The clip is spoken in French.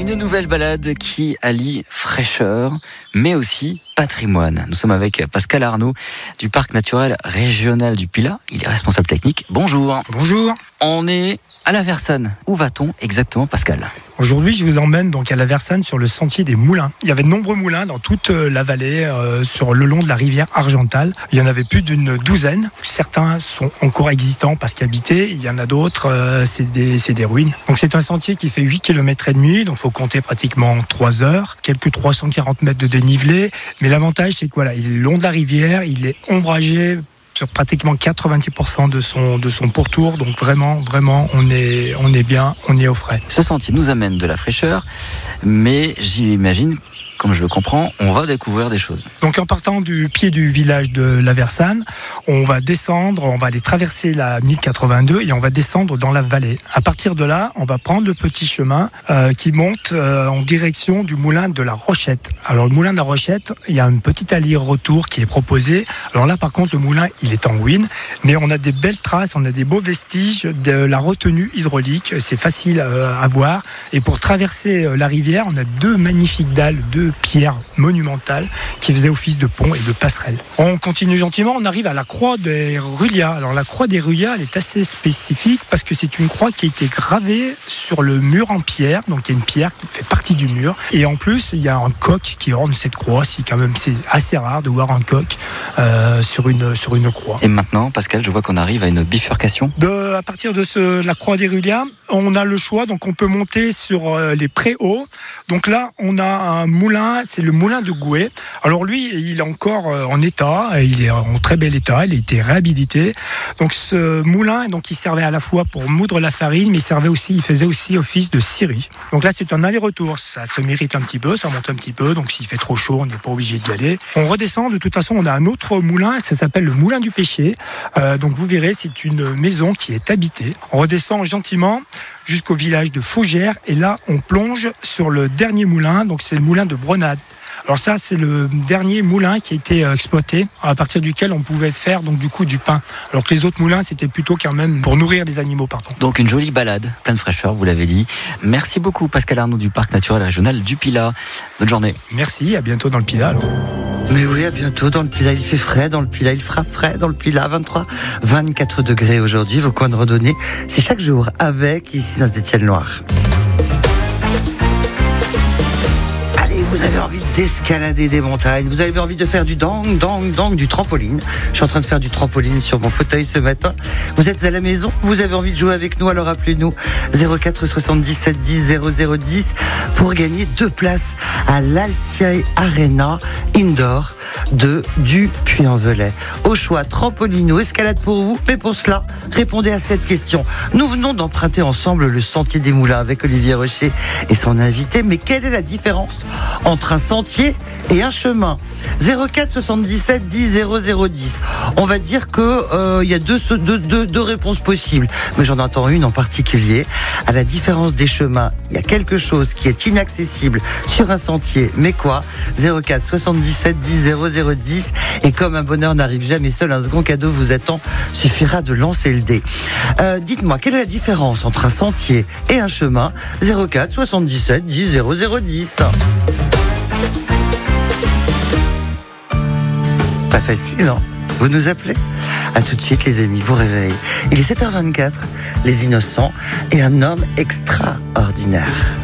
Une nouvelle balade qui allie fraîcheur, mais aussi patrimoine. Nous sommes avec Pascal Arnaud du Parc naturel régional du Pilat. Il est responsable technique. Bonjour. Bonjour. On est à la Versanne. Où va-t-on exactement, Pascal ? Aujourd'hui, je vous emmène donc à la Versanne sur le sentier des moulins. Il y avait de nombreux moulins dans toute la vallée, sur le long de la rivière Argental. Il y en avait plus d'une douzaine. Certains sont encore existants parce qu'habités. Il y en a d'autres, c'est des ruines. Donc c'est un sentier qui fait 8 km et demi. Donc faut compter pratiquement 3 heures. Quelques 340 mètres de dénivelé. Mais l'avantage, c'est que voilà, il est long de la rivière. Il est ombragé sur pratiquement 90% de son pourtour. Donc vraiment, on est bien, on est au frais. Ce sentier nous amène de la fraîcheur, mais j'imagine, comme je le comprends, on va découvrir des choses. Donc en partant du pied du village de la Versanne, on va descendre, on va aller traverser la 1082 et on va descendre dans la vallée. À partir de là, on va prendre le petit chemin qui monte en direction du moulin de la Rochette. Alors le moulin de la Rochette, il y a une petite aller-retour qui est proposée. Alors là par contre, le moulin, il est en ruine, mais on a des belles traces, on a des beaux vestiges de la retenue hydraulique. C'est facile à voir. Et pour traverser la rivière, on a deux magnifiques dalles, deux pierres monumentales qui faisaient office de pont et de passerelle. On continue gentiment, on arrive à la croix des Rullias. Alors la croix des Rullias, elle est assez spécifique parce que c'est une croix qui a été gravée sur le mur en pierre. Donc il y a une pierre qui fait partie du mur. Et en plus, il y a un coq qui orne cette croix. C'est assez rare de voir un coq sur une croix. Et maintenant, Pascal, je vois qu'on arrive à une bifurcation. À partir de la croix des Rullias, on a le choix. Donc on peut monter sur les Préhauts. Donc là, on a un moulin. C'est le moulin de Gouet. Alors lui, il est encore en état, il est en très bel état, il a été réhabilité. Donc ce moulin, donc il servait à la fois pour moudre la farine, mais il faisait aussi office de scierie. Donc là, c'est un aller-retour, ça se mérite un petit peu, ça monte un petit peu, donc s'il fait trop chaud, on n'est pas obligé d'y aller. On redescend, de toute façon, on a un autre moulin, ça s'appelle le moulin du Péché. Donc vous verrez, c'est une maison qui est habitée. On redescend gentiment jusqu'au village de Fougères et là on plonge sur le dernier moulin, donc c'est le moulin de Brenade. Alors ça, c'est le dernier moulin qui a été exploité, à partir duquel on pouvait faire donc du coup du pain. Alors que les autres moulins, c'était plutôt quand même pour nourrir les animaux, pardon. Donc une jolie balade, pleine de fraîcheur, vous l'avez dit. Merci beaucoup Pascal Arnaud du Parc naturel régional du Pilat. Bonne journée. Merci, à bientôt dans le Pilat alors. Mais oui, à bientôt dans le Pilat. Il fait frais dans le Pilat, il fera frais dans le Pilat. 24 degrés aujourd'hui. Vos coins de randonnée, c'est chaque jour avec ici Saint-Étienne-Loire. Vous avez envie d'escalader des montagnes, vous avez envie de faire du dang, du trampoline. Je suis en train de faire du trampoline sur mon fauteuil ce matin. Vous êtes à la maison, vous avez envie de jouer avec nous, alors appelez-nous 04 77 10 0010 pour gagner 2 places à l'Altiaï Arena Indoor du Puy-en-Velay. Au choix, trampoline ou escalade pour vous, mais pour cela, répondez à cette question. Nous venons d'emprunter ensemble le sentier des Moulins avec Olivier Rocher et son invité, mais quelle est la différence entre un sentier et un chemin? 04 77 10 0010. On va dire que il y a deux réponses possibles, mais j'en entends une en particulier. À la différence des chemins, il y a quelque chose qui est inaccessible sur un sentier. Mais quoi? 04 77 10 0010. Et comme un bonheur n'arrive jamais seul, un second cadeau vous attend. Suffira de lancer le dé. Dites-moi, quelle est la différence entre un sentier et un chemin? 04 77 10 0010. Pas facile, non? Vous nous appelez? À tout de suite, les amis, vous réveillez. Il est 7h24, les innocents et un homme extraordinaire.